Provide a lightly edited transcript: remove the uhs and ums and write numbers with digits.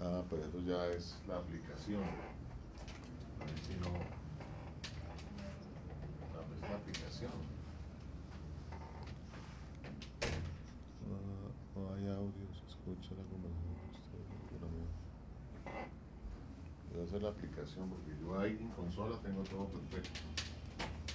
Ah, pero eso ya es la aplicación. A ver si no. No, pues es la aplicación. No hay audio, se escucha la conversación de ustedes, seguramente. Debe ser la aplicación, porque yo ahí en consola tengo todo perfecto.